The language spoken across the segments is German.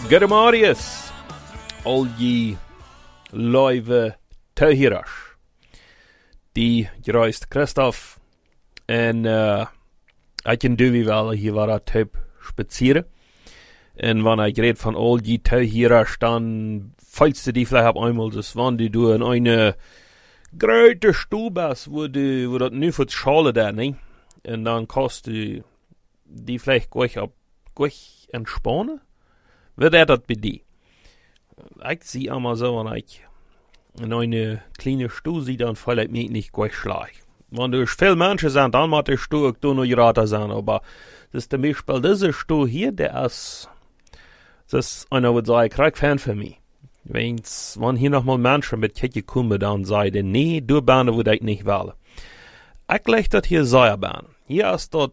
Germarius, al je live tuigeraars, die gereisd Christoph en ik kan doen wel hier waar dat typ spazieren. En wanneer ik red van al die tuigeraars, dan falls die vielleicht op eenmaal, dus wanneer du in een grote stoel bent, wo dat nu voor het schalen daar, nee? En dan kost du die vielleicht gleich entspannen. Wat is dat bij die? Ik zie allemaal zo, wanneer ik in een kleine stoel zie, dan voel ik me niet gleich schlecht. Wanneer er veel mensen zijn, dan moet de stoel ook doen nog raar zijn. Aber das ist zum Beispiel diese Stuhl hier, der ist, das einer würde sagen, krijg fan für mich. Wenn hier nochmal Menschen mit Ketje kommen, dann sagen, nee, du Bahnen würde ich nicht wählen. Ich leg das hier sehr bahn. Hier ist dort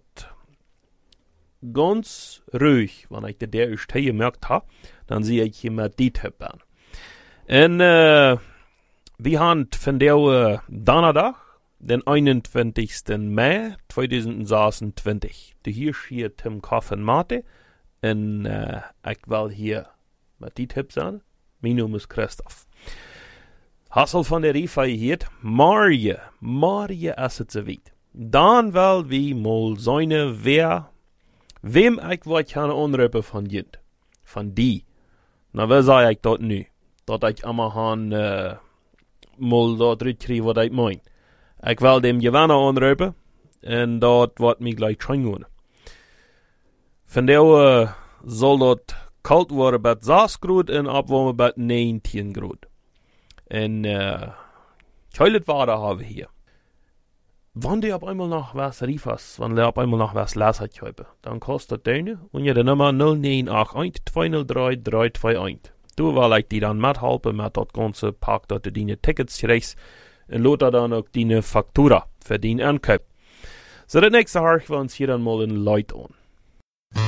ganz ruhig. Wenn ich der erst hier gemerkt habe, dann sehe ich hier mit die Typen. Und wir haben von der Donnerdag, den 21. Mai 2026. De hier is hier Tim Koffen Mate. En ik wil hier met die tips aan. Mijn naam is Christoph. Hassel van der Rifa heet Marie is het zo weit. Dan wil wie mal zijn wem ik wat gaan onroepen van jint. Van die. Nou, wat zei ik dat nu? Dat ik allemaal gaan mal dat uitkrijgen wat ik meen. Ik wil dem Giovanna aanroepen en dat wordt mij gleich schijnen. Van der zal dat koud worden bij 6 graden en opwarmen bij 19 graden. En keulet water hebben we hier. Wanneer je op eenmaal nog was riefas, wanneer je op eenmaal nog was lasert kopen, dan kost dat deune en je de nummer 0981-203-321. Toen wil ik die dan met helpen met dat ganze pak dat de die tickets krijgt. En laat dan ook die factura voor die aankoop. Zo, de nächste Haar we ons hier dan mal een Leut aan.